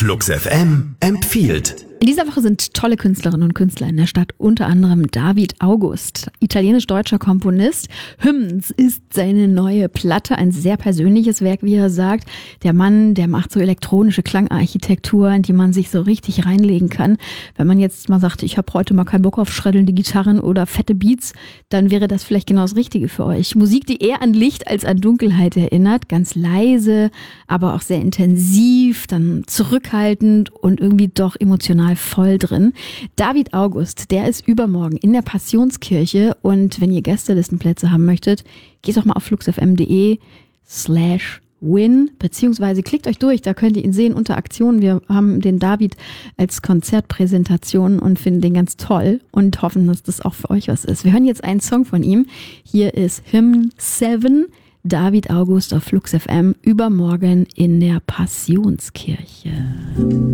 Flux FM empfiehlt. In dieser Woche sind tolle Künstlerinnen und Künstler in der Stadt, unter anderem David August, italienisch-deutscher Komponist. Hymns ist seine neue Platte, ein sehr persönliches Werk, wie er sagt. Der Mann, der macht so elektronische Klangarchitektur, in die man sich so richtig reinlegen kann. Wenn man jetzt mal sagt, ich habe heute mal keinen Bock auf schreddelnde Gitarren oder fette Beats, dann wäre das vielleicht genau das Richtige für euch. Musik, die eher an Licht als an Dunkelheit erinnert, ganz leise, aber auch sehr intensiv, dann zurückhaltend und irgendwie doch emotional voll drin. David August, der ist übermorgen in der Passionskirche und wenn ihr Gästelistenplätze haben möchtet, geht doch mal auf fluxfm.de/win, beziehungsweise klickt euch durch, da könnt ihr ihn sehen unter Aktionen. Wir haben den David als Konzertpräsentation und finden den ganz toll und hoffen, dass das auch für euch was ist. Wir hören jetzt einen Song von ihm. Hier ist Hymn 7, David August auf Flux FM, übermorgen in der Passionskirche.